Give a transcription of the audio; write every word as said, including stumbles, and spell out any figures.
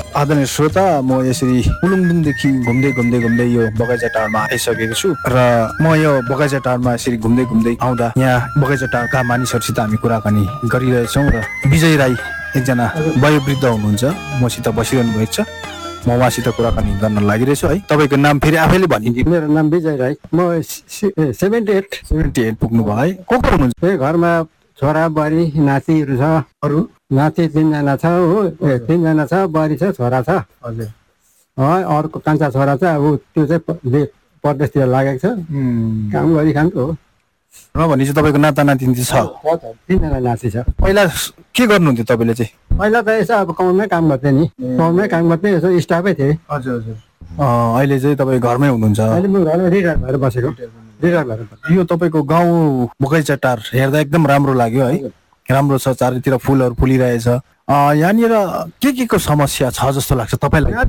आदरणीय श्रोता, म यसरी पुलुङदुङदेखि घुम्दै घुम्दै घुम्दै यो बगैँचा टारमा आइसकेको छु र म यो बगैँचा टारमा यसरी घुम्दै घुम्दै आउँदा यहाँ बगैँचा टारका मानिसहरूसित हामी कुराकानी गरिरहेछौँ र विजय राई एकजना वयोवृद्ध हुनुहुन्छ, मसित बसिरहनु भएको छ। म उहाँसित कुराकानी गर्न लागिरहेछु है। तपाईँको नाम फेरि आफैले भनिदिनु। मेरो नाम विजय राई, म सेभेन्टी एट सेभेन्टी एट पुग्नु भयो है। को को हुनुहुन्छ? ए घरमा छोरा बुहारी नातिहरू छ। अरू नाति तिनजना छ हो, ए तिनजना छ, बुहारी छ, छोरा छ। हजुर। अर्को कान्छा छोरा छ, अब त्यो चाहिँ परदेशतिर लागेको छ, काम गरिखान्छ हो। र भनेपछि तपाईँको नाता नातिनी छ? तिनजना नाति छ। पहिला के गर्नुहुन्थ्यो तपाईँले चाहिँ? पहिला त यसो अब गाउँमै काम गर्थेँ नि, गाउँमै काम गर्थेँ, यसो स्टाफै थिएँ। हजुर हजुर। अहिले चाहिँ तपाईँ घरमै हुनुहुन्छ? अहिले म घरमा रिटायर भएर बसेको। रिटायर भएर यो तपाईँको गाउँ बगैँचा टार हेर्दा एकदम राम्रो लाग्यो है। राम्रो छ, चारैतिर फुलहरू फुलिरहेछ। यहाँनिर के के को समस्या छ जस्तो लाग्छ तपाईँलाई? यहाँ